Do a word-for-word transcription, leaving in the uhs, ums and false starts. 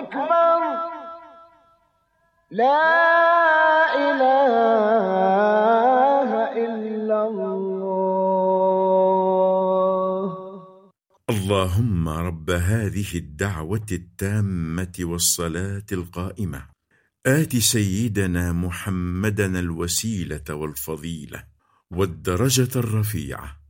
أكبر لا إله إلا الله. اللهم رب هذه الدعوة التامة والصلاة القائمة آت سيدنا محمدًا الوسيلة والفضيلة والدرجة الرفيعة